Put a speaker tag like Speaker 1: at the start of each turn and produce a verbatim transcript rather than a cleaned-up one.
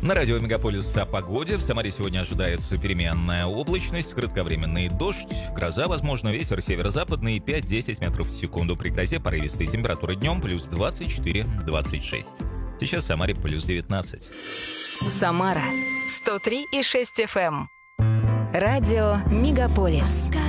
Speaker 1: На радио «Мегаполис» о погоде. В Самаре сегодня ожидается переменная облачность, кратковременный дождь, гроза, возможно, ветер северо-западный пять-десять метров в секунду. При грозе порывистые температуры днем плюс двадцать четыре - двадцать шесть. Сейчас в Самаре плюс девятнадцать.
Speaker 2: Самара сто три и шесть эф эм. Радио «Мегаполис».